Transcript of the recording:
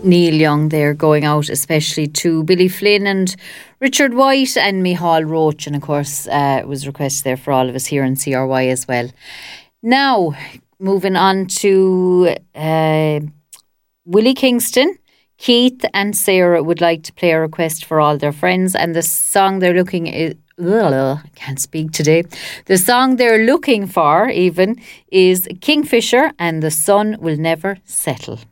Neil Young there going out, especially to Billy Flynn and Richard White and Micheál Roach. And of course, it was requested there for all of us here in CRY as well. Now, moving on to Willie Kingston. Keith and Sarah would like to play a request for all their friends, and the song they're looking is... I can't speak today. The song they're looking for even is Kingfisher and The Sun Will Never Settle.